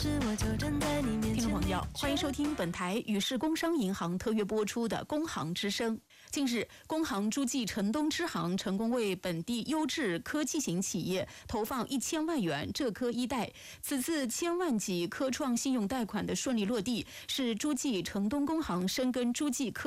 听众朋友，欢迎收听本台与市工商银行特约播出的《工行之声》。近日，工行诸暨城东支行成功为本地优质科技型企业投放1000万元浙科一贷。此次1000万级科创信用贷款的顺利落地，是诸暨城东工行深耕诸暨科